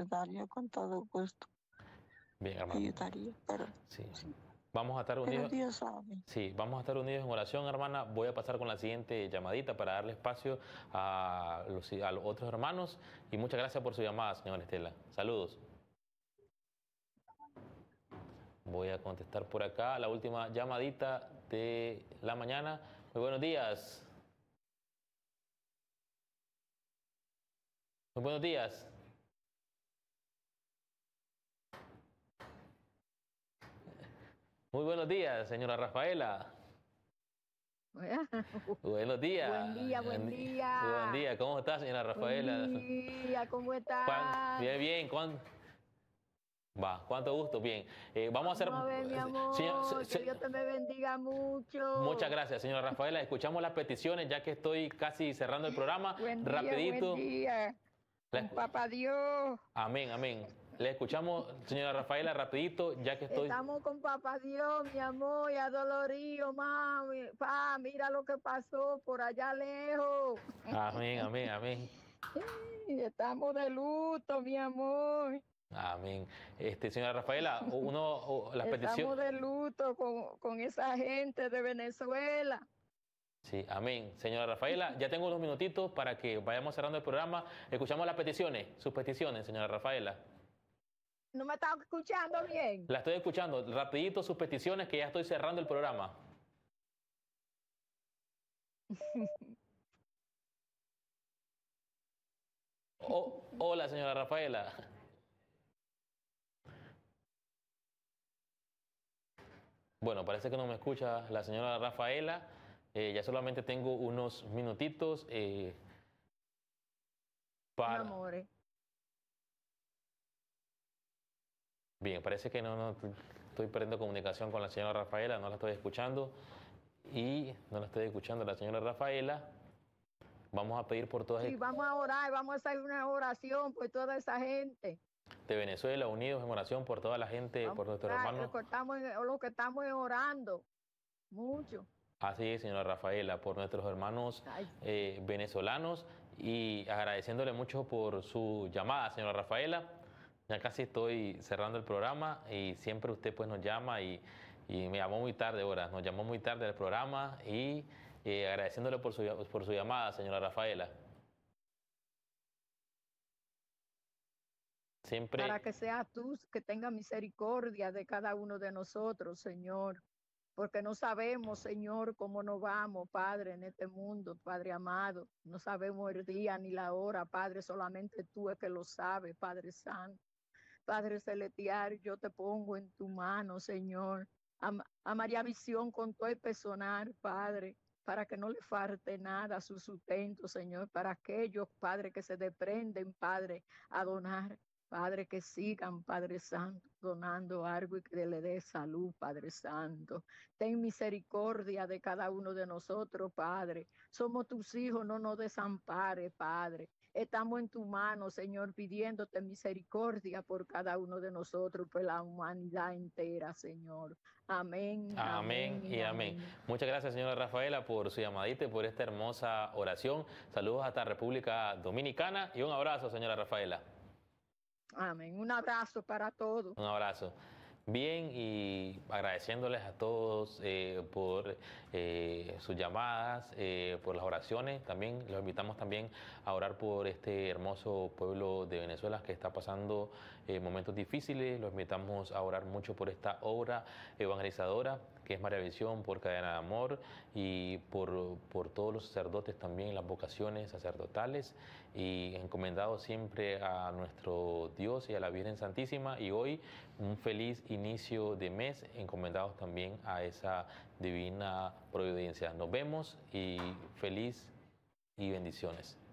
ayudaría con todo gusto. Bien, hermano. Ayudaría, pero Sí. sí. Vamos a estar Pero unidos. Dios sabe. Sí, vamos a estar unidos en oración, hermana. Voy a pasar con la siguiente llamadita para darle espacio a los otros hermanos. Y muchas gracias por su llamada, señora Estela. Saludos. Voy a contestar por acá la última llamadita de la mañana. Muy buenos días. Muy buenos días. Muy buenos días, señora Rafaela. Buenos días. Buen día, buen día. Buen día. ¿Cómo está, señora Rafaela? Buen día, ¿cómo estás? Bien, bien. Cuánto gusto. Bien. Vamos a hacer... Vamos a ver, mi amor, que Dios te me bendiga mucho. Muchas gracias, señora Rafaela. Escuchamos las peticiones, ya que estoy casi cerrando el programa. Buen día, Rapidito. buen día. Con papá Dios. Amén, amén. Le escuchamos, señora Rafaela, rapidito, ya que estoy... Estamos con papá Dios, mi amor, y adolorido, mami. Pa, mira lo que pasó por allá lejos. Amén, amén, amén. Estamos de luto, mi amor. Amén. Señora Rafaela, las peticiones... Estamos de luto con esa gente de Venezuela. Sí, amén. Señora Rafaela, ya tengo unos minutitos para que vayamos cerrando el programa. Escuchamos las peticiones, sus peticiones, señora Rafaela. ¿No me estás escuchando bien? La estoy escuchando. Rapidito sus peticiones, que ya estoy cerrando el programa. Hola, señora Rafaela. Bueno, parece que no me escucha la señora Rafaela. Ya solamente tengo unos minutitos para... Amores. Bien, parece que no estoy perdiendo comunicación con la señora Rafaela, no la estoy escuchando. Y no la estoy escuchando la señora Rafaela. Vamos a pedir por todas... Sí, vamos a orar, vamos a hacer una oración por toda esa gente. De Venezuela, unidos en oración por toda la gente, Vamos por nuestros hermanos. Lo que estamos orando, mucho. Así es, señora Rafaela, por nuestros hermanos venezolanos, y agradeciéndole mucho por su llamada, señora Rafaela. Ya casi estoy cerrando el programa y siempre usted pues nos llama y me llamó muy tarde ahora, nos llamó muy tarde al programa y agradeciéndole por su llamada, señora Rafaela. Siempre... Para que seas tú que tenga misericordia de cada uno de nosotros, Señor. Porque no sabemos, Señor, cómo nos vamos, Padre, en este mundo, Padre amado. No sabemos el día ni la hora, Padre, solamente tú es que lo sabes, Padre Santo. Padre celestial, yo te pongo en tu mano, Señor. A María Visión con todo el personal, Padre, para que no le falte nada a su sustento, Señor, para aquellos, Padre, que se desprenden, Padre, a donar. Padre, que sigan, Padre Santo, donando algo y que le dé salud, Padre Santo. Ten misericordia de cada uno de nosotros, Padre. Somos tus hijos, no nos desampares, Padre. Estamos en tu mano, Señor, pidiéndote misericordia por cada uno de nosotros, por la humanidad entera, Señor. Amén. Amén y amén. Muchas gracias, señora Rafaela, por su llamadita y por esta hermosa oración. Saludos hasta República Dominicana y un abrazo, señora Rafaela. Amén. Un abrazo para todos. Un abrazo. Bien, y agradeciéndoles a todos por sus llamadas, por las oraciones. También los invitamos también a orar por este hermoso pueblo de Venezuela que está pasando momentos difíciles. Los invitamos a orar mucho por esta obra evangelizadora que es María Visión, por Cadena de Amor y por todos los sacerdotes también, las vocaciones sacerdotales, y encomendados siempre a nuestro Dios y a la Virgen Santísima. Y hoy un feliz inicio de mes, encomendados también a esa divina providencia. Nos vemos y feliz y bendiciones.